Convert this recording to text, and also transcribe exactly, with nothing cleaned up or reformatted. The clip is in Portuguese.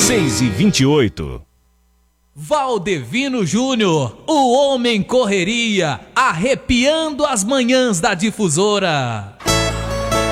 seis e vinte e oito. Valdevino Júnior, o homem correria, arrepiando as manhãs da Difusora.